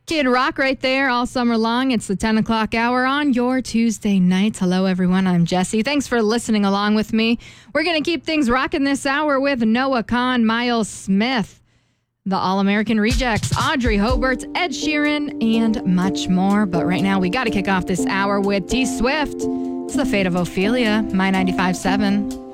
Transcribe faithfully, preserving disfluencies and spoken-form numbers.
Kid Rock right there all summer long. It's the ten o'clock hour on your Tuesday nights. Hello, everyone. I'm Jesse. Thanks for listening along with me. We're going to keep things rocking this hour with Noah Kahan, Miles Smith, the All-American Rejects, Audrey Hobart, Ed Sheeran, and much more. But right now, we got to kick off this hour with T Swift. It's The Fate of Ophelia, My ninety-five point seven.